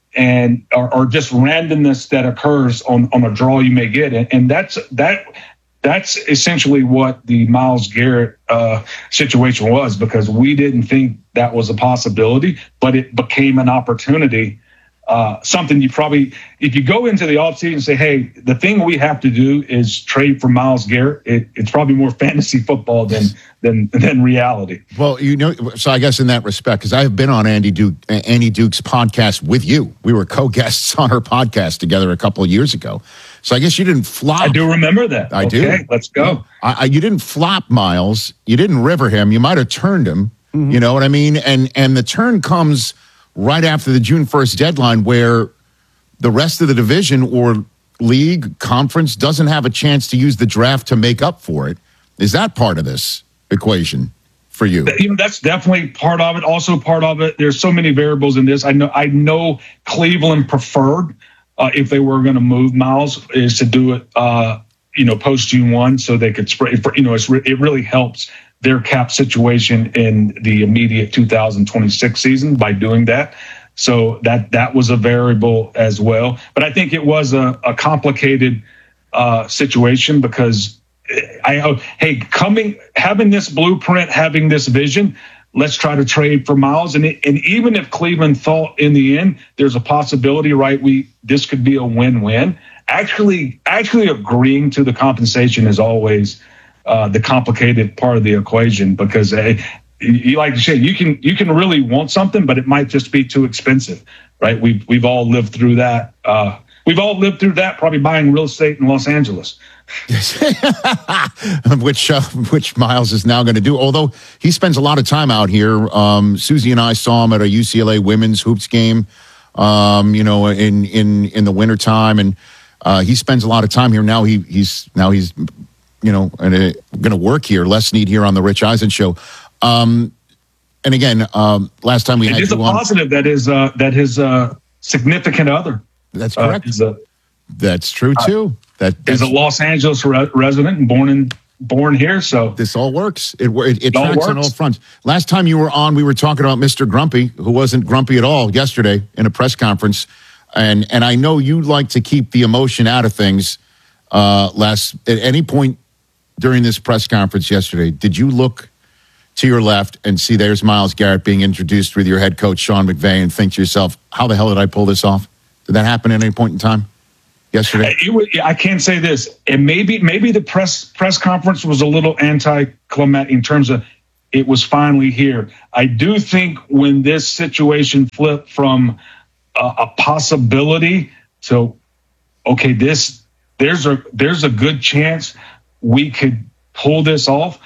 and or, or just randomness that occurs on, on a draw you may get. And, and that's that that's essentially what the Myles Garrett uh, situation was, because we didn't think that was a possibility, but it became an opportunity. Uh, something you probably, if you go into the offseason and say, hey, the thing we have to do is trade for Myles Garrett, it, it's probably more fantasy football than than than reality. Well, you know, so I guess in that respect, because I have been on Andy Duke, Annie Duke's podcast with you. We were co-guests on her podcast together a couple of years ago. So I guess you didn't flop. I do remember that. I okay, do. Let's go. I, I, you didn't flop Myles. You didn't river him. You might have turned him. Mm-hmm. You know what I mean? And and the turn comes right after the June first deadline, where the rest of the division or league conference doesn't have a chance to use the draft to make up for it. Is that part of this equation for you? You know, that's definitely part of it. Also part of it, there's so many variables in this. I know I know Cleveland preferred, uh, if they were going to move Myles, is to do it, uh, you know, post June first, so they could spread, you know, it's re- it really helps their cap situation in the immediate two thousand twenty-six season by doing that. So that that was a variable as well. But I think it was a, a complicated uh, situation because I, oh, hey, coming, having this blueprint, having this vision, let's try to trade for Myles. And, it, and even if Cleveland thought in the end, there's a possibility, right, we this could be a win-win. Actually, actually agreeing to the compensation is always Uh, the complicated part of the equation, because uh, you like to say you can you can really want something, but it might just be too expensive, right? We've we've all lived through that. Uh, we've all lived through that. Probably buying real estate in Los Angeles, which uh, which Myles is now going to do. Although he spends a lot of time out here. Um, Susie and I saw him at a U C L A women's hoops game, um, you know, in in in the wintertime, and Uh, he spends a lot of time here now. He he's now he's you know going to work here. Les Snead here on the Rich Eisen Show. Um, and again, um, last time we it had is you a on, positive that is uh, that his uh, significant other. That's correct. Uh, is a, that's true too. That is a Los Angeles re- resident and born in born here. So this all works. It it, it, it all tracks works. on all fronts. Last time you were on, we were talking about Mister Grumpy, who wasn't grumpy at all yesterday in a press conference. And and I know you like to keep the emotion out of things. Uh, last at any point during this press conference yesterday, did you look to your left and see there's Myles Garrett being introduced with your head coach Sean McVay and think to yourself, how the hell did I pull this off? Did that happen at any point in time yesterday? It was, I can't say this. And maybe maybe the press press conference was a little anticlimactic in terms of it was finally here. I do think when this situation flipped from a possibility so okay this there's a there's a good chance we could pull this off.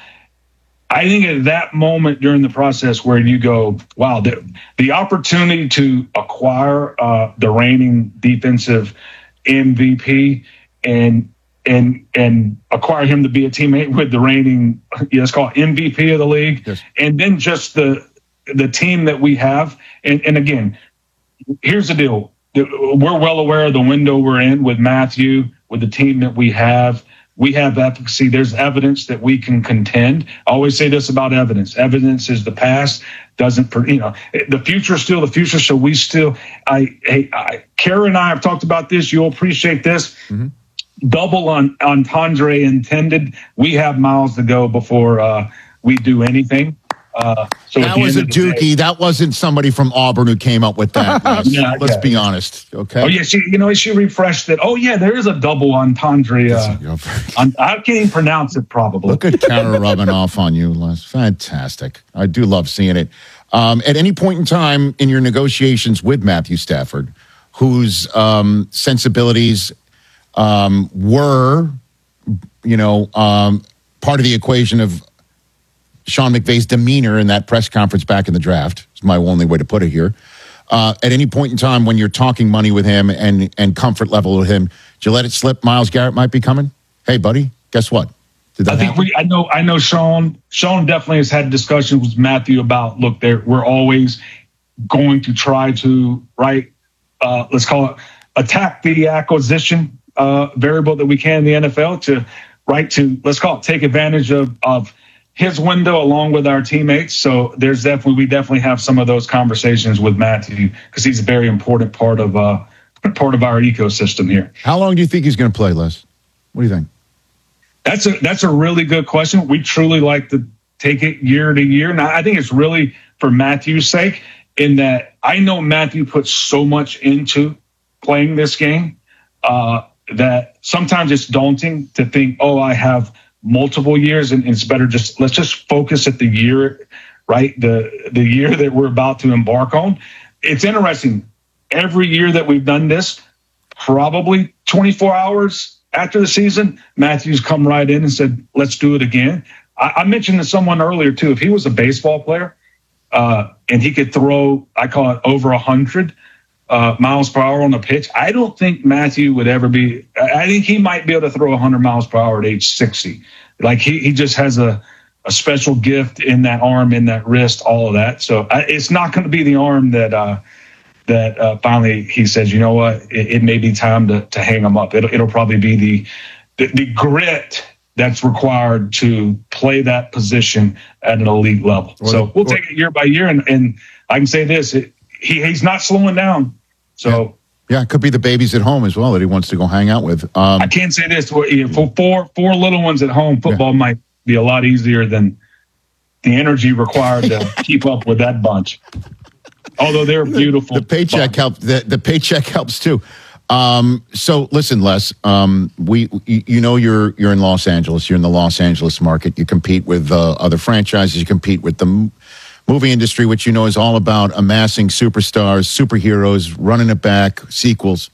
I think at that moment during the process where you go, wow, the, the opportunity to acquire uh, the reigning defensive M V P and and and acquire him to be a teammate with the reigning, yeah, let's call it M V P of the league, yes. And then just the the team that we have, and, and again, here's the deal. We're well aware of the window we're in with Matthew, with the team that we have. We have efficacy. There's evidence that we can contend. I always say this about evidence. Evidence is the past. Doesn't, you know, the future is still the future. So we still, I, hey, I, Kara and I have talked about this. You'll appreciate this. Mm-hmm. Double on entendre intended. We have miles to go before uh, we do anything. Uh, so that was a dookie. Day, that wasn't somebody from Auburn who came up with that. yeah, Let's yeah. be honest. Okay. Oh yeah, she. You know, she refreshed it. Oh yeah, there is a double entendre. Uh, on, I can't even pronounce it. Probably. Look at Kara rubbing off on you, Les. Fantastic. I do love seeing it. Um, at any point in time in your negotiations with Matthew Stafford, whose um, sensibilities um, were, you know, um, part of the equation of Sean McVay's demeanor in that press conference back in the draft, is my only way to put it here. Uh, at any point in time when you're talking money with him and and comfort level with him, did you let it slip Myles Garrett might be coming? Hey, buddy, guess what? Did that I think happen? we. I know. I know. Sean. Sean definitely has had discussions with Matthew about. Look, there. We're always going to try to right. Uh, let's call it attack the acquisition uh, variable that we can in the N F L to right to let's call it take advantage of of. his window along with our teammates. So there's definitely, we definitely have some of those conversations with Matthew because he's a very important part of uh, part of our ecosystem here. How long do you think he's going to play, Les? What do you think? That's a, that's a really good question. We truly like to take it year to year. Now, I think it's really for Matthew's sake in that I know Matthew puts so much into playing this game uh, that sometimes it's daunting to think, oh, I have multiple years and it's better just let's just focus at the year, right? The the year that we're about to embark on. It's interesting. Every year that we've done this, probably twenty-four hours after the season, Matthew's come right in and said, let's do it again. I, I mentioned to someone earlier too, if he was a baseball player uh, and he could throw, I call it over a hundred Uh, miles per hour on a pitch, I don't think Matthew would ever be. I think he might be able to throw one hundred miles per hour at age sixty. Like he, he just has a, a special gift in that arm, in that wrist, all of that. So I, it's not going to be the arm that uh, that uh, finally he says, you know what, it, it may be time to, to hang him up. It'll, it'll probably be the, the the grit that's required to play that position at an elite level. Or so the, we'll or, take it year by year, and, and I can say this. It, He, he's not slowing down. So yeah. yeah, it could be the babies at home as well that he wants to go hang out with. Um, I can't say this for four four little ones at home. Football yeah. might be a lot easier than the energy required to keep up with that bunch. Although they're beautiful. The, the paycheck helps. The, the paycheck helps too. Um, so listen, Les. Um, we you know you're you're in Los Angeles. You're in the Los Angeles market. You compete with uh, other franchises. You compete with the movie industry, which you know is all about amassing superstars, superheroes, running it back, sequels.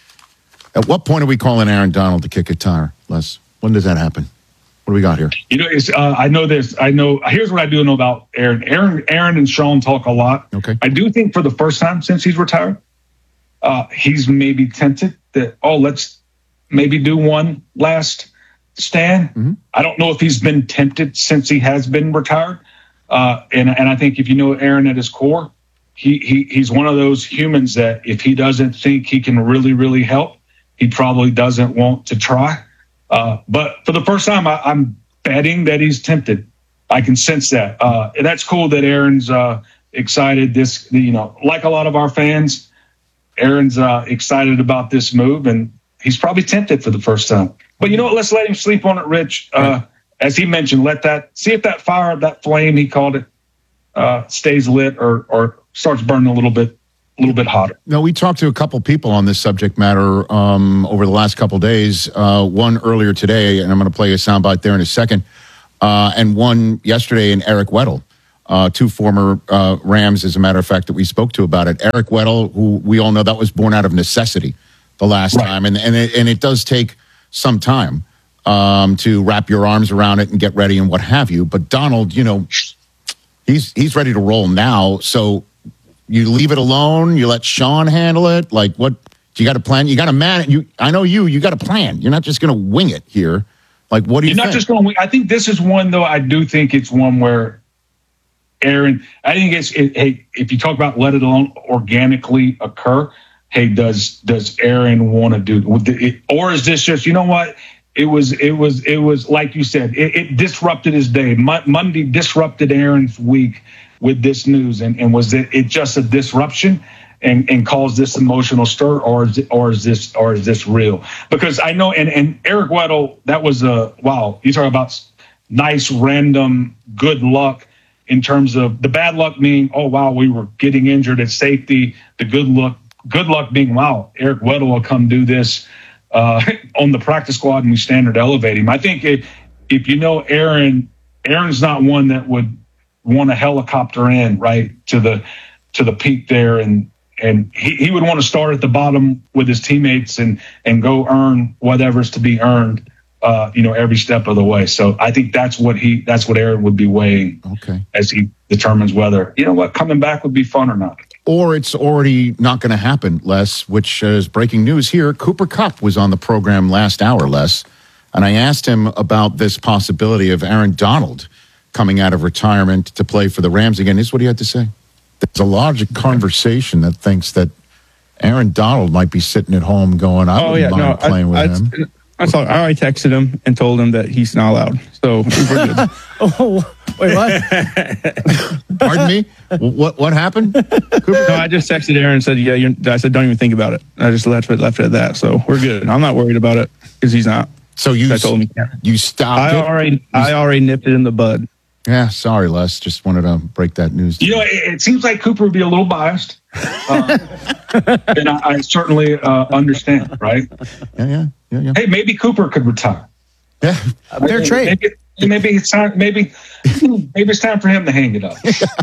At what point are we calling Aaron Donald to kick a tire, Les? When does that happen? What do we got here? You know, it's, uh, I know this. I know. Here's what I do know about Aaron. Aaron, Aaron, and Sean talk a lot. Okay. I do think for the first time since he's retired, uh, he's maybe tempted that oh, let's maybe do one last stand. Mm-hmm. I don't know if he's been tempted since he has been retired. Uh, and, and I think if you know Aaron at his core, he, he he's one of those humans that if he doesn't think he can really, really help, he probably doesn't want to try. Uh, but for the first time, I, I'm betting that he's tempted. I can sense that. Uh, and that's cool that Aaron's uh, excited. This, you know, like a lot of our fans, Aaron's uh, excited about this move, and he's probably tempted for the first time. But you know what? Let's let him sleep on it, Rich. Uh, as he mentioned, let that see if that fire, that flame, he called it, uh, stays lit or or starts burning a little bit, a little bit hotter. No, we talked to a couple people on this subject matter um, over the last couple days. Uh, one earlier today, and I'm going to play a soundbite there in a second, uh, and one yesterday in Eric Weddle. Uh, two former uh, Rams, as a matter of fact, that we spoke to about it. Eric Weddle, who we all know that was born out of necessity the last right. time, and and it, and it does take some time um, to wrap your arms around it and get ready and what have you. But Donald, you know, he's he's ready to roll now. So you leave it alone. You let Sean handle it. Like, what? You got a plan? You got a man? You, I know you. You got a plan. You're not just going to wing it here. Like, what do you? You're think? not just going to wing. I think this is one though. I do think it's one where Aaron. I think it's it, hey. If you talk about let it alone organically occur. Hey, does does Aaron want to do it, or is this just, you know what? It was it was it was like you said, it, it disrupted his day. Mo- Monday disrupted Aaron's week with this news, and, and was it, it just a disruption and, and caused this emotional stir, or is it, or is this or is this real? Because I know, and, and Eric Weddle, that was a wow. You talk about nice random good luck. In terms of the bad luck being, oh wow, we were getting injured at safety. The good luck. Good luck being, wow, Eric Weddle will come do this uh, on the practice squad and we standard elevate him. I think if, if you know Aaron, Aaron's not one that would want to helicopter in, right, to the to the peak there. And and he, he would want to start at the bottom with his teammates and and go earn whatever's to be earned, uh, you know, every step of the way. So I think that's what he that's what Aaron would be weighing okay. as he determines whether, you know what, coming back would be fun or not. Or it's already not going to happen, Les, which is breaking news here. Cooper Kupp was on the program last hour, Les, and I asked him about this possibility of Aaron Donald coming out of retirement to play for the Rams again. This is what he had to say. There's a logic conversation that thinks that Aaron Donald might be sitting at home going, I oh, wouldn't yeah, mind no, playing I, with I, him. I, saw, I already texted him and told him that he's not allowed. So we're good. oh, wait, what? Pardon me? What what happened? Cooper? No, I just texted Aaron and said, yeah, you're, I said, don't even think about it. I just left it, left it at that. So we're good. I'm not worried about it because he's not. So you, I told him he can't. You stopped I it? already, I already nipped it in the bud. Yeah, sorry, Les. Just wanted to break that news to you. know, it, it seems like Cooper would be a little biased. Uh, and I, I certainly uh, understand, right? Yeah, yeah, yeah, yeah. Hey, maybe Cooper could retire. Yeah, fair trade. Maybe, maybe it's time. Maybe, maybe it's time for him to hang it up.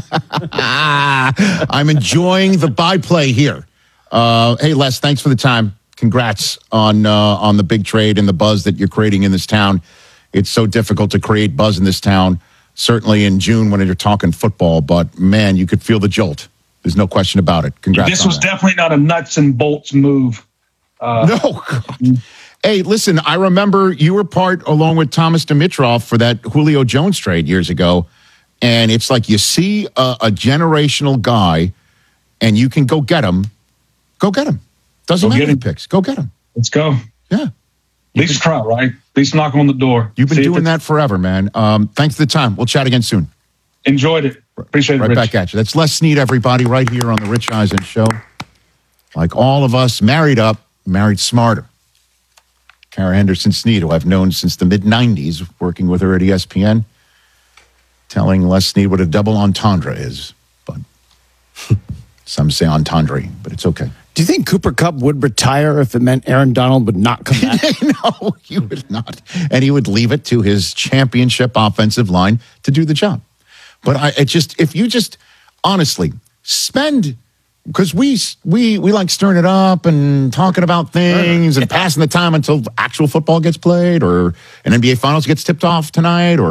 I'm enjoying the byplay here. Uh, hey, Les, thanks for the time. Congrats on uh, on the big trade and the buzz that you're creating in this town. It's so difficult to create buzz in this town, certainly in June when you're talking football. But man, you could feel the jolt. There's no question about it. Congrats. This on was that. definitely not a nuts and bolts move. Uh, no. God. Hey, listen, I remember you were part, along with Thomas Dimitroff, for that Julio Jones trade years ago. And it's like you see a, a generational guy and you can go get him. Go get him. Doesn't Go matter get him. who picks. Go get him. Let's go. Yeah. At least try, right? At least knock on the door. You've been See if doing it's- that forever, man. Um, thanks for the time. We'll chat again soon. Enjoyed it. Appreciate it, Right Rich. back at you. That's Les Snead, everybody, right here on the Rich Eisen Show. Like all of us, married up, married smarter. Kara Henderson Snead, who I've known since the mid nineties, working with her at E S P N, telling Les Snead what a double entendre is. But some say entendre, but it's okay. Do you think Cooper Kupp would retire if it meant Aaron Donald would not come back? No, he would not. And he would leave it to his championship offensive line to do the job. But I it just, if you just honestly spend, because we we we like stirring it up and talking about things and passing the time until actual football gets played or an N B A Finals gets tipped off tonight or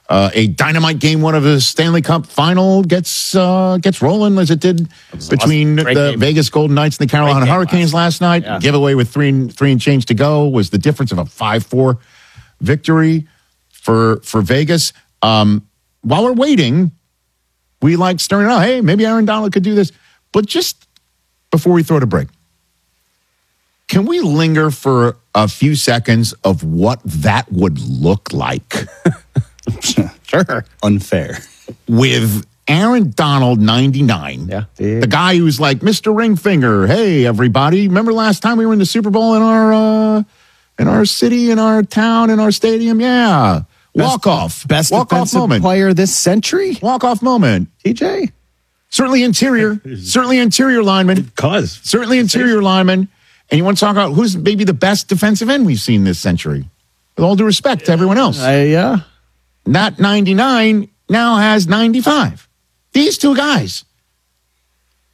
uh, a dynamite game one of the Stanley Cup final gets uh, gets rolling as it did between awesome. the game. Vegas Golden Knights and the Carolina Great game Hurricanes last, last night. Yeah. Giveaway with three and, three and change to go was the difference of a five four victory for for Vegas. Um, while we're waiting, we like stirring out, hey, maybe Aaron Donald could do this. But just before we throw it a break, can we linger for a few seconds of what that would look like? Sure. Unfair. With Aaron Donald, ninety-nine. Yeah. The guy who's like Mister Ring Finger. Hey, everybody. Remember last time we were in the Super Bowl in our uh, in our city, in our town, in our stadium? Yeah. Walk off. Best Walk off defensive moment. player this century? Walk off moment. T J? Certainly interior. Certainly interior lineman. Cause. Certainly interior lineman. And you want to talk about who's maybe the best defensive end we've seen this century? With all due respect to everyone else. Uh, yeah. Not ninety-nine, now has ninety-five. These two guys.